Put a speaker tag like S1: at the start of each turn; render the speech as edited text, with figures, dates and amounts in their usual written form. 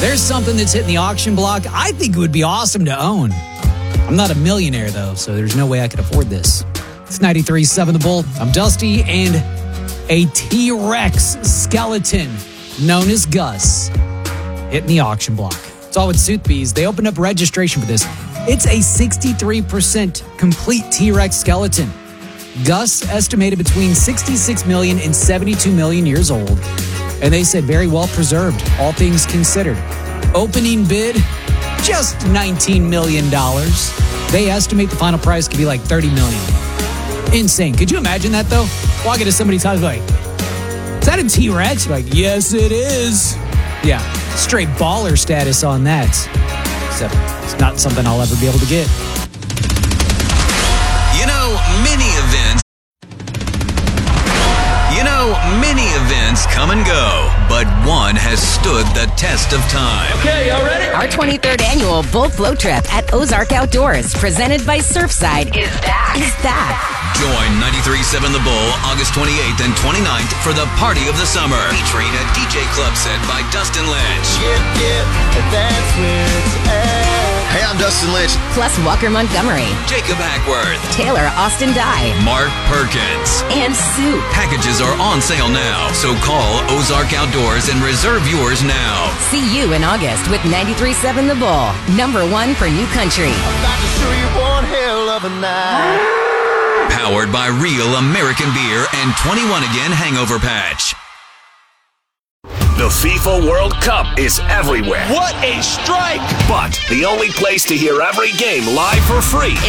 S1: There's something that's hitting the auction block. I think it would be awesome to own. I'm not a millionaire, though, so there's no way I could afford this. It's 93.7 The Bull. I'm Dusty, and a T-Rex skeleton known as Gus hitting the auction block. It's all with Sotheby's. They opened up registration for this. It's a 63% complete T-Rex skeleton. Gus, estimated between 66 million and 72 million years old. And they said very well preserved, all things considered. Opening bid, just $19 million. They estimate the final price could be like $30 million. Insane. Could you imagine that, though? Walking to somebody's house like, is that a T-Rex? Like, yes, it is. Yeah, straight baller status on that. Except it's not something I'll ever be able to get.
S2: Many events come and go, but one has stood the test of time.
S3: Okay, y'all ready?
S4: Our 23rd annual Bull Float Trip at Ozark Outdoors, presented by Surfside, is back.
S2: Join 93.7 The Bull August 28th and 29th for the Party of the Summer, featuring a DJ club set by Dustin Lynch.
S5: That's where it's at.
S6: Hey, I'm Dustin Lynch.
S4: Plus Walker Montgomery,
S2: Jacob Hackworth,
S4: Taylor Austin Dye,
S2: Mark Perkins,
S4: and Sue.
S2: Packages are on sale now, so call Ozark Outdoors and reserve yours now.
S4: See you in August with 93.7 The Bull, #1 for New Country.
S5: I'm about to show you one hell of a night.
S2: Powered by Real American Beer and 21 Again Hangover Patch.
S7: The FIFA World Cup is everywhere.
S3: What a strike!
S7: But the only place to hear every game live for free